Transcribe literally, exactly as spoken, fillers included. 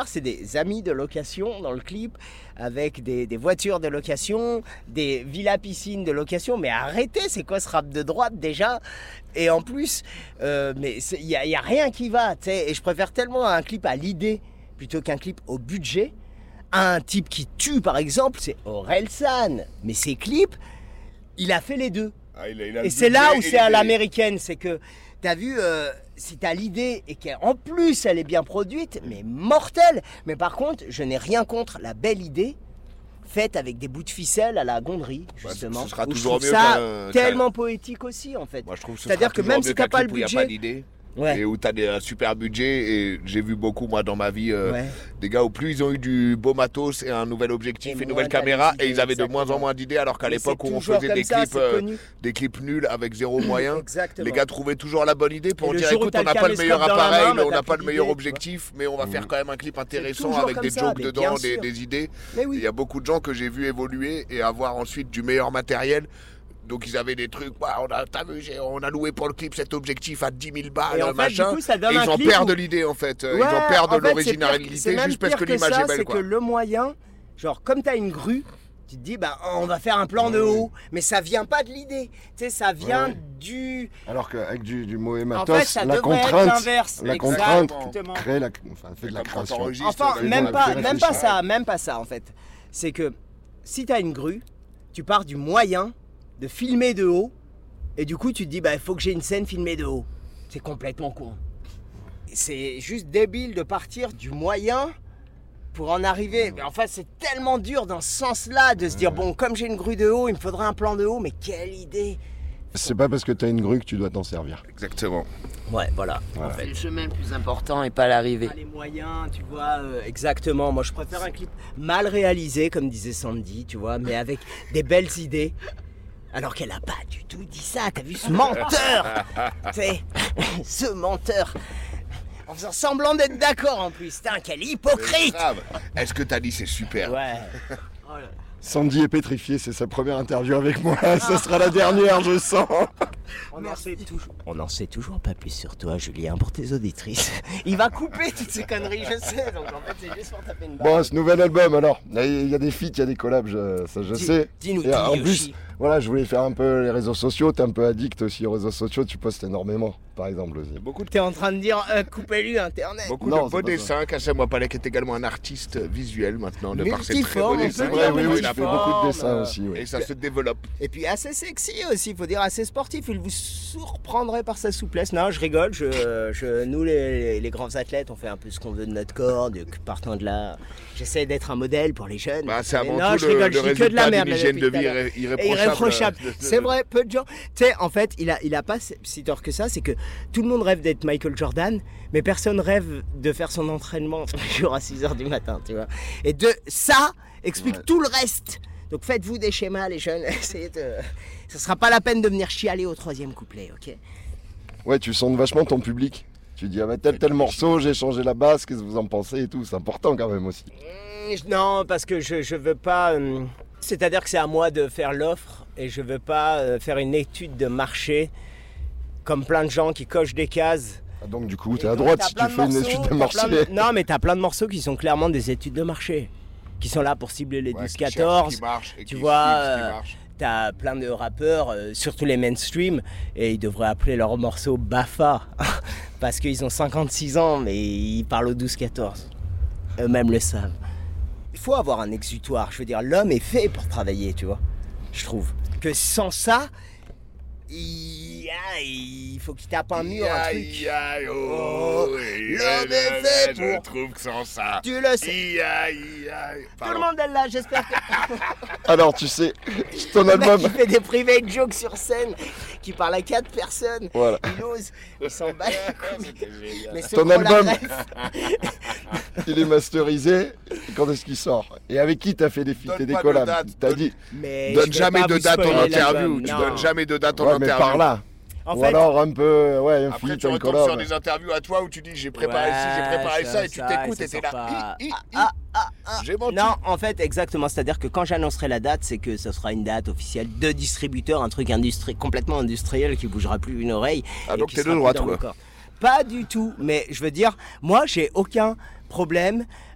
plupart, c'est des amis de location dans le clip, avec des, des voitures de location, des villas piscines de location. Mais arrêtez, c'est quoi ce rap de droite déjà? Et en plus, euh, mais il n'y a, y a rien qui va, t'sais. Et je préfère tellement un clip à l'idée plutôt qu'un clip au budget. Un type qui tue, par exemple, c'est Orelsan. Mais ses clips, il a fait les deux. Ah, il a, il a et c'est là où c'est à l'américaine, c'est que t'as vu, euh, si t'as l'idée et qu'en plus elle est bien produite, mais mortelle. Mais par contre, je n'ai rien contre la belle idée faite avec des bouts de ficelle à la Gondry, justement. Bah, ce sera où toujours je trouve mieux ça qu'un, tellement poétique aussi, en fait. Moi, je trouve que ce C'est-à-dire sera que toujours même mieux si t'as qu'un pas le clip où il n'y a pas budget, d'idée. ouais. Et où tu as un super budget, et j'ai vu beaucoup moi dans ma vie euh, Ouais. des gars où plus ils ont eu du beau matos et un nouvel objectif Et et une moins nouvelle t'as caméra, les idées, et ils avaient de moins en exactement. moins d'idées, alors qu'à Mais l'époque c'est où on toujours faisait comme des ça, clips c'est euh, connu. des clips nuls avec zéro moyen, Exactement. les gars trouvaient toujours la bonne idée pour Et le dire jour où écoute, t'as on n'a le pas le meilleur caméscope dans la appareil, main, mais bah, on n'a t'as pas plus le meilleur d'idées, objectif, mais on va faire quand même un clip intéressant toujours avec comme des ça, jokes mais dedans, bien des, sûr. des idées. Mais oui. Il y a beaucoup de gens que j'ai vu évoluer et avoir ensuite du meilleur matériel. Donc ils avaient des trucs, bah, on, a, t'as vu, j'ai- on a loué pour le clip cet objectif à dix mille balles, Et en fait, machin. du coup, ça donne et un ils en clip perdent où- l'idée en fait. Ouais, ils en perdent en fait, l'originalité c'est pire- c'est juste même parce que pire l'image ça, est belle. C'est Quoi. que le moyen, genre comme t'as une grue, tu te dis bah on va faire un plan de haut, mais ça vient pas de l'idée, tu sais, ça vient Ouais, ouais. du. Alors qu'avec du, du mauvais En matos, fait, ça la devrait être contrainte, l'inverse. la Exactement. contrainte crée la, enfin, fait de la Comme quand création. t'enregistres, Enfin, t'as même raison, pas, la même pas réfléchir. ça, même pas ça en fait. C'est que si t'as une grue, tu pars du moyen de filmer de haut, et du coup tu te dis bah il faut que j'ai une scène filmée de haut. C'est complètement con. C'est juste débile de partir du moyen pour en arriver. Mais enfin, c'est tellement dur dans ce sens-là de se dire bon, comme j'ai une grue de haut, il me faudrait un plan de haut, mais quelle idée. C'est pas parce que t'as une grue que tu dois t'en servir. Exactement. Ouais, voilà. Voilà. En fait. C'est le chemin le plus important et pas l'arrivée. Les moyens, tu vois, euh, exactement. Moi, je préfère un clip mal réalisé, comme disait Sandy, tu vois, mais avec des belles idées. Alors qu'elle a pas du tout dit ça. T'as vu ce menteur? Tu sais, ce menteur. En faisant semblant d'être d'accord en plus. Putain, quel hypocrite! Grave. Est-ce que t'as dit c'est super? Ouais. Oh là. Sandy est pétrifiée, c'est sa première interview avec moi. Ce sera la dernière, je sens. On n'en sait toujours. On n'en sait toujours pas plus sur toi, Julien, pour tes auditrices. Il va couper toutes ces conneries, je sais. Donc en fait, c'est juste pour taper une barre. Bon, ce nouvel album, alors, il y a des feats, il y a des collabs, je- ça je Dis- sais. dis-nous Et tout, en Yoshi. plus, voilà, je voulais faire un peu les réseaux sociaux. T'es un peu addict aussi aux réseaux sociaux, tu postes énormément, par exemple aussi. Beaucoup de, T'es en train de dire, euh, coupez-lui Internet. beaucoup Non, de c'est beaux pas ça. dessins. Kassem Wapalek est également un artiste visuel maintenant, de par ses très Multiforme, beaux on dessins. peut Ouais, dire oui, oui, Il a je fais fait beaucoup de forme, dessins euh, aussi, oui. Et ça se développe. Et puis assez sexy aussi, il faut dire assez sportif. Il vous surprendrait par sa souplesse. Non, je rigole. Je, je, nous, les, les grands athlètes, on fait un peu ce qu'on veut de notre corps. Donc, partant de là, j'essaie d'être un modèle pour les jeunes. Bah, c'est Mais avant non, tout je le, rigole, le je dis que de la résultat merde. d'une là, hygiène depuis de tout à vie l'heure. irré- Et irréprochable. irréprochable. C'est vrai, peu de gens. Tu sais, en fait, il a, il a pas si tort que ça. C'est que tout le monde rêve d'être Michael Jordan, mais personne rêve de faire son entraînement tous les jours à six heures du matin, tu vois. Et de ça explique Ouais. tout le reste. Donc faites-vous des schémas, les jeunes. Essayez de. Ça sera pas la peine de venir chialer au troisième couplet, ok? Ouais, tu sondes vachement ton public. Tu dis, ah bah tel tel morceau, j'ai changé la basse, qu'est-ce que vous en pensez et tout. C'est important quand même aussi. Mmh, Non, parce que je, je veux pas. euh, C'est-à-dire que c'est à moi de faire l'offre et je veux pas euh, faire une étude de marché comme plein de gens qui cochent des cases. Ah, donc du coup, Et t'es à donc, droite t'as si plein tu fais une morceaux, étude de t'as marché. plein de- Non, mais t'as plein de morceaux qui sont clairement des études de marché. Qui sont là pour cibler les Ouais, douze qui cherche quatorze. ce qui marche et tu qui vois, suit ce qui euh, marche. T'as plein de rappeurs, euh, surtout les mainstream, et ils devraient appeler leurs morceaux Bafa. Parce qu'ils ont cinquante-six ans, mais ils parlent aux douze quatorze. Eux-mêmes le savent. Il faut avoir un exutoire. Je veux dire, l'homme est fait pour travailler, tu vois. Je trouve. Que sans ça, il, ah, il faut qu'il tape un mur, un truc. Aïe, aïe, Oh, oh, l'homme est fait Je pour- trouve que sans ça. Tu le sais. Aïe, aïe, aïe. Tout Pardon. le monde est là, j'espère que... Alors tu sais, ton Le mec album. qui fait des private jokes sur scène, qui parle à quatre personnes, Voilà. il ose, il s'en bat les couilles. C'était génial. Mais ceux Ton qui ont la album. ref, Il est masterisé. Quand est-ce qu'il sort? Et avec qui t'as fait des feats Donne et des pas de collabs? date, T'as donne- dit. mais je Donne vais jamais pas de vous date en spoiler interview. l'album, Tu non. donnes jamais de date en Ouais, mais interview. par là. En Ou fait, alors un peu, ouais, un Après, feat, tu un retournes collab. sur des interviews à toi où tu dis j'ai préparé ouais, ci, j'ai préparé ça, et tu ça, t'écoutes ça et t'es sort là. pas. Hi, hi, hi. Ah, ah, ah. J'ai menti. Non, en fait, exactement. C'est-à-dire que quand j'annoncerai la date, c'est que ce sera une date officielle de distributeur, un truc industri- complètement industriel qui bougera plus une oreille. Ah, et donc qui t'es de sera plus droite, dans quoi. mon corps. Pas du tout, mais je veux dire, moi, j'ai aucun problème